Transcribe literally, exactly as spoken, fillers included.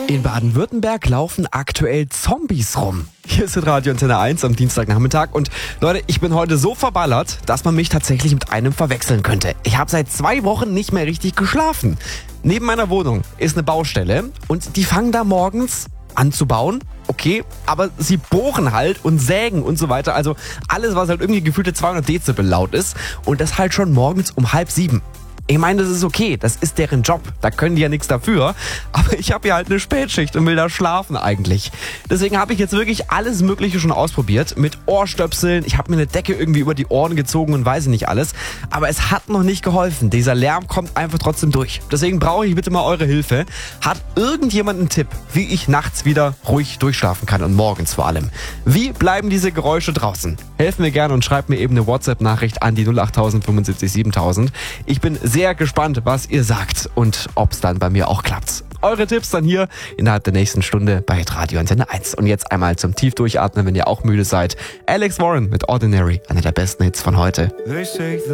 In Baden-Württemberg laufen aktuell Zombies rum. Hier ist Radio Antenne eins am Dienstagnachmittag und Leute, ich bin heute so verballert, dass man mich tatsächlich mit einem verwechseln könnte. Ich habe seit zwei Wochen nicht mehr richtig geschlafen. Neben meiner Wohnung ist eine Baustelle und die fangen da morgens an zu bauen. Okay, aber sie bohren halt und sägen und so weiter. Also alles, was halt irgendwie gefühlte zweihundert Dezibel laut ist und das halt schon morgens um halb sieben. Ich meine, das ist okay, das ist deren Job, da können die ja nichts dafür, aber ich habe ja halt eine Spätschicht und will da schlafen eigentlich. Deswegen habe ich jetzt wirklich alles Mögliche schon ausprobiert, mit Ohrstöpseln, ich habe mir eine Decke irgendwie über die Ohren gezogen und weiß nicht alles, aber es hat noch nicht geholfen, dieser Lärm kommt einfach trotzdem durch. Deswegen brauche ich bitte mal eure Hilfe. Hat irgendjemand einen Tipp, wie ich nachts wieder ruhig durchschlafen kann und morgens vor allem? Wie bleiben diese Geräusche draußen? Helft mir gerne und schreibt mir eben eine WhatsApp-Nachricht an die null acht null null fünfundsiebzig siebentausend. Ich bin sehr gespannt, was ihr sagt und ob es dann bei mir auch klappt. Eure Tipps dann hier innerhalb der nächsten Stunde bei Radio Antenne eins. Und jetzt einmal zum Tiefdurchatmen, wenn ihr auch müde seid. Alex Warren mit Ordinary, einer der besten Hits von heute.